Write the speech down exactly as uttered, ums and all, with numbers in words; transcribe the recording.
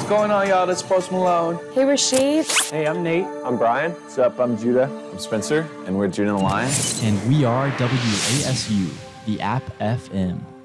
going on, y'all? That's Post Malone. Hey, Rashid. Hey, I'm Nate. I'm Brian. What's up? I'm Judah. I'm Spencer, and we're Judah and the Lion. And we are W A S U, the App F M.